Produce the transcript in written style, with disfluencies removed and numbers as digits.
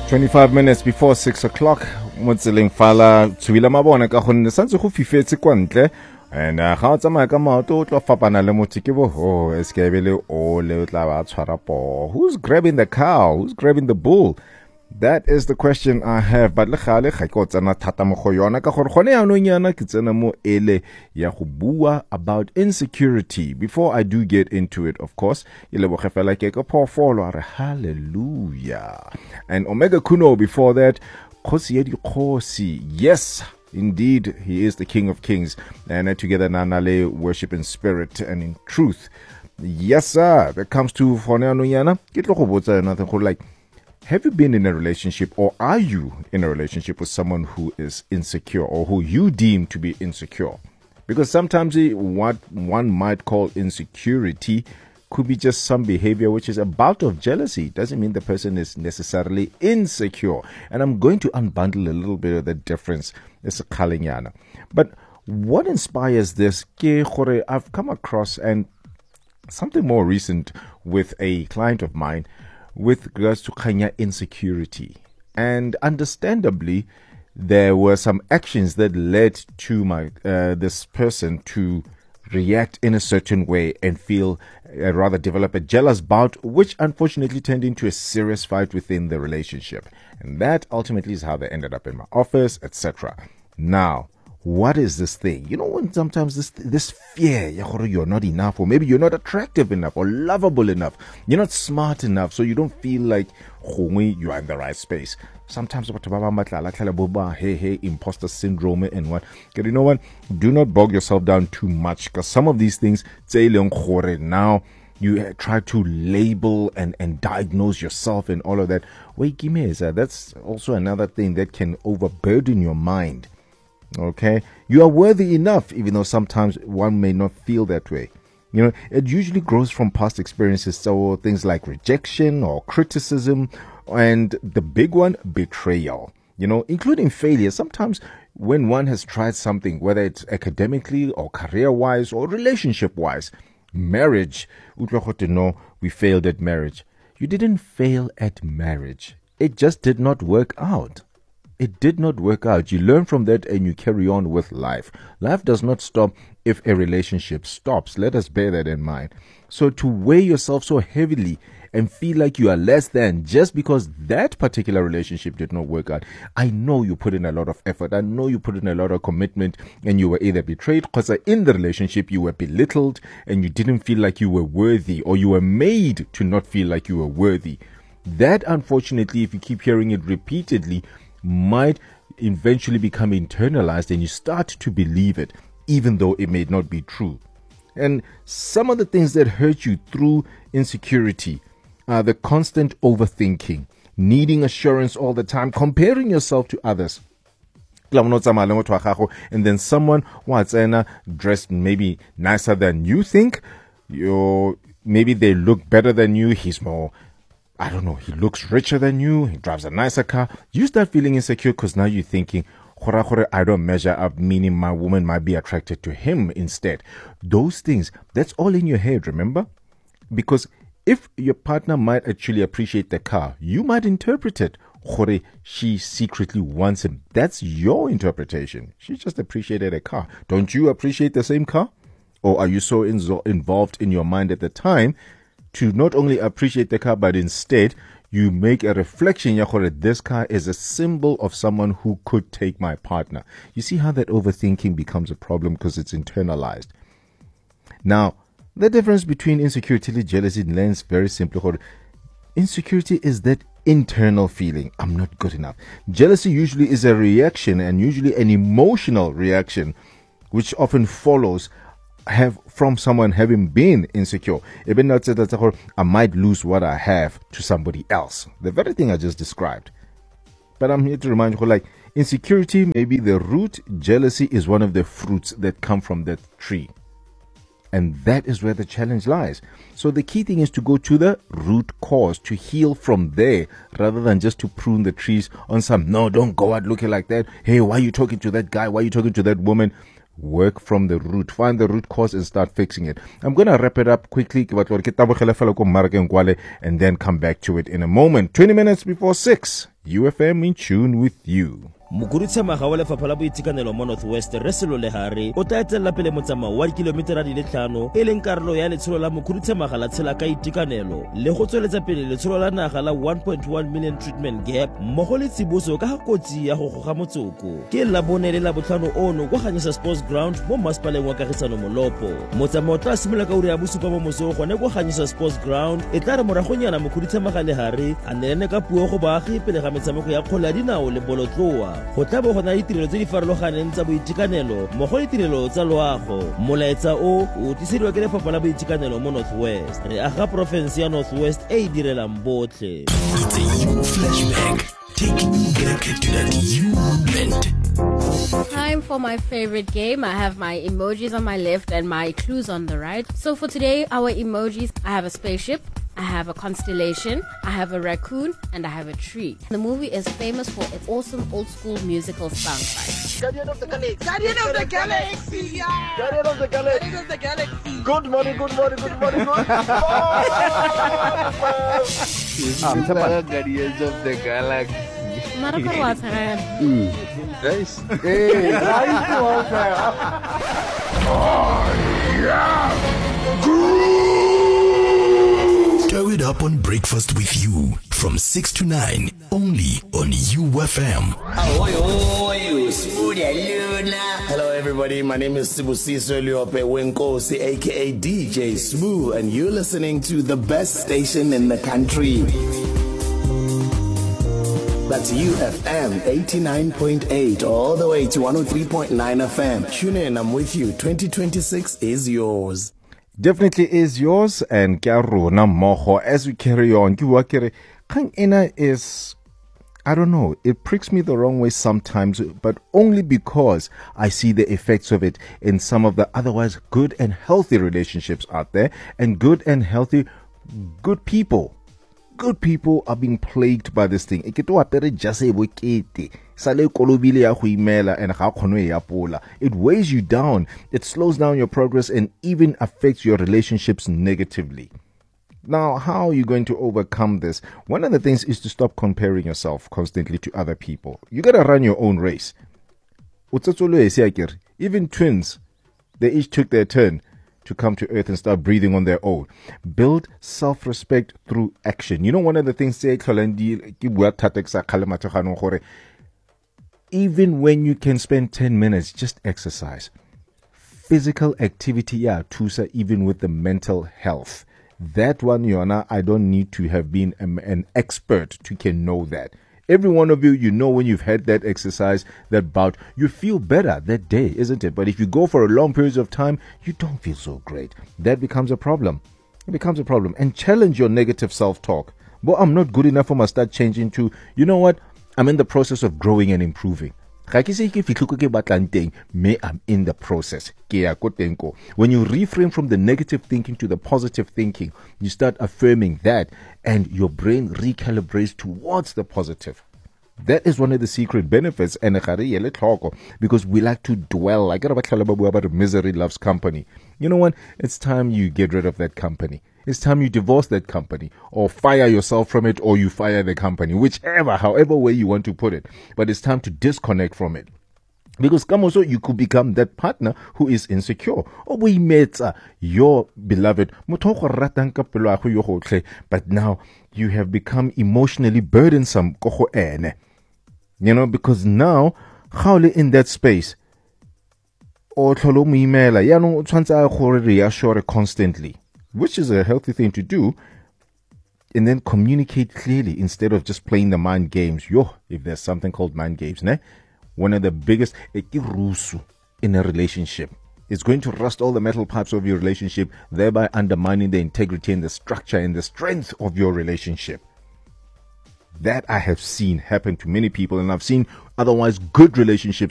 25 minutes before 6 o'clock. Motseleng fala tswila mabone ka gonne santse go fifetse kwa ntle and ga o tsamaya ka maoto o tlo fapana le motho ke bo ho eskebele o le tla ba tshwara po. Who's grabbing the cow? Who's grabbing the bull? That is the question I have. But le gale ga ke o tsena thata mo go yona ka gore gone ya no nyana ke tsena mo ele ya go bua about insecurity. Before I do get into it, of course, ile bo gefela ke ka phofolo are hallelujah. And Omega Kuno before that, Khosi ya dikhosi. Yes, indeed, he is the King of Kings. And together nanale worship in spirit and in truth. Yes, sir. That comes to gone ya no nyana ke tlo go botsa nothing go like, have you been in a relationship or are you in a relationship with someone who is insecure or who you deem to be insecure? Because sometimes what one might call insecurity could be just some behavior which is a bout of jealousy. It doesn't mean the person is necessarily insecure. And I'm going to unbundle a little bit of the difference. It's a kalinyana. But what inspires this? I've come across and something more recent with a client of mine with regards to Kenya insecurity. And understandably, there were some actions that led to this person to react in a certain way and feel, rather develop a jealous bout, which unfortunately turned into a serious fight within the relationship. And that ultimately is how they ended up in my office, etc. Now, what is this thing? You know, when sometimes this fear, you're not enough, or maybe you're not attractive enough or lovable enough. You're not smart enough, so you don't feel like you are in the right space. Sometimes hey, imposter syndrome and what. But you know what? Do not bog yourself down too much, because some of these things, now you try to label and diagnose yourself and all of that. Wait, that's also another thing that can overburden your mind. Okay, you are worthy enough, even though sometimes one may not feel that way. You know, it usually grows from past experiences, so things like rejection or criticism, and the big one, betrayal. You know, including failure. Sometimes when one has tried something, whether it's academically or career-wise or relationship-wise, marriage, we failed at marriage. You didn't fail at marriage. It just did not work out. It did not work out. You learn from that and you carry on with life. Life does not stop if a relationship stops. Let us bear that in mind. So to weigh yourself so heavily and feel like you are less than just because that particular relationship did not work out. I know you put in a lot of effort. I know you put in a lot of commitment and you were either betrayed because in the relationship you were belittled and you didn't feel like you were worthy, or you were made to not feel like you were worthy. That, unfortunately, if you keep hearing it repeatedly, might eventually become internalized and you start to believe it, even though it may not be true. And some of the things that hurt you through insecurity are the constant overthinking, needing assurance all the time, comparing yourself to others. And then someone dressed maybe nicer than you think, maybe they look better than you, he's more, I don't know, he looks richer than you, he drives a nicer car. You start feeling insecure because now you're thinking, I don't measure up, meaning my woman might be attracted to him instead. Those things, that's all in your head, remember? Because if your partner might actually appreciate the car, you might interpret it, she secretly wants him. That's your interpretation. She just appreciated a car. Don't you appreciate the same car? Or are you so involved in your mind at the time to not only appreciate the car, but instead you make a reflection, this car is a symbol of someone who could take my partner. You see how that overthinking becomes a problem because it's internalized. Now, the difference between insecurity and jealousy lens very simply. Insecurity is that internal feeling, I'm not good enough. Jealousy usually is a reaction, and usually an emotional reaction, which often follows from someone having been insecure. Even not said that I might lose what I have to somebody else. The very thing I just described. But I'm here to remind you, like, insecurity may be the root, jealousy is one of the fruits that come from that tree. And that is where the challenge lies. So the key thing is to go to the root cause, to heal from there, rather than just to prune the trees on some, no, don't go out looking like that. Hey, why are you talking to that guy? Why are you talking to that woman? Work from the root. Find the root cause and start fixing it. I'm going to wrap it up quickly and then come back to it in a moment. 20 minutes before 6. UFM in tune with you. Mokhuduthamaga wa lefapha la boitekanelo mo Northwest Resilo Lehare o tla etella pele motsamao wa dikilometera di le 5 e leng karolo ya letsholo la mokhuduthamaga la tshela ka itekanelo le go tsweletsa pele letsholo la naga la 1.1 million treatment gap mmogo le tsiboso ka ga kotsi ya go goga motsoko ke la bone le la botlhano ono kwa Ganyesa Sports Ground mo masepaleng wa Kagisano Molopo. Motsamao tla simolola ka ura ya bosupa mo mosong gone kwa Ganyesa Sports Ground e tla re moragonyana mokhuduthamaga Lehare a nelene ka puo go baagi pele ga metshameko ya kgwele ya dinao le bolotloa. Go tla bo go na ditirelo tse di farologaneng tsa boitekanelo mmogo le ditirelo tsa loago. Molaetsa o tlisediwa ke lefapha la boitekanelo mo Northwest. Re aga province ya Northwest e direlang botlhe. It's a you flashback. Taking you back to that you moment. Time for my favorite game. I have my emojis on my left and my clues on the right. So for today, our emojis, I have a spaceship, I have a constellation, I have a raccoon, and I have a tree. The movie is famous for its awesome old school musical soundtrack. Guardian of the Galaxy. Guardian of the Galaxy. Yeah. Guardian of the Galaxy. Guardian of the Galaxy. Good morning, good morning, good morning, good morning. Guardians of the Galaxy. Nice. Hey, nice one, sir. Throw it up on Breakfast with You from 6 to 9 only on UFM. Hello everybody, my name is Sibusiso Liope Wenkosi aka DJ Smooth and you're listening to the best station in the country. That's UFM 89.8 all the way to 103.9 FM. Tune in, I'm with you. 2026 is yours. Definitely is yours, and Karuna Moho as we carry on. Kang ena is, I don't know, it pricks me the wrong way sometimes, but only because I see the effects of it in some of the otherwise good and healthy relationships out there, and good and healthy good people. Good people are being plagued by this thing. It weighs you down. It slows down your progress and even affects your relationships negatively. Now, how are you going to overcome this? One of the things is to stop comparing yourself constantly to other people. You got to run your own race. Even twins, they each took their turn to come to earth and start breathing on their own. Build self-respect through action. You know, one of the things even when you can spend 10 minutes, just exercise. Physical activity, tusa, even with the mental health. That one, Yona, I don't need to have been an expert to can know that. Every one of you, you know when you've had that exercise, that bout, you feel better that day, isn't it? But if you go for a long period of time, you don't feel so great. That becomes a problem. It becomes a problem. And challenge your negative self-talk. But I'm not good enough, I must start changing to, you know what? I'm in the process of growing and improving. Me, I'm in the process. When you reframe from the negative thinking to the positive thinking, you start affirming that and your brain recalibrates towards the positive. That is one of the secret benefits, and because we like to dwell. I got about misery loves company. You know what? It's time you get rid of that company. It's time you divorce that company or fire yourself from it, or you fire the company, however way you want to put it. But it's time to disconnect from it. Because come also, you could become that partner who is insecure. Or we met your beloved, but now you have become emotionally burdensome. You know, because now, how in that space, or constantly, which is a healthy thing to do, and then communicate clearly instead of just playing the mind games. If there's something called mind games, one of the biggest in a relationship. It's going to rust all the metal pipes of your relationship, thereby undermining the integrity and the structure and the strength of your relationship. That I have seen happen to many people, and I've seen otherwise good relationships